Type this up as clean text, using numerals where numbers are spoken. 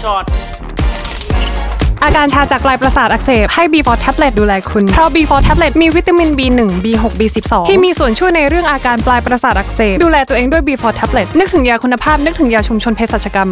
ก่อนอาการชาจากปลายประสาทอักเสบให้ B4 Tablet ดูแลคุณเพราะ B4 Tablet มีวิตามิน B1 B6 B12 ที่มีส่วนช่วยในเรื่องอาการปลายประสาทอักเสบดูแลตัวเองด้วย B4 Tablet นึกถึงยาคุณภาพนึกถึงยาชุมชนเภสัชกรรม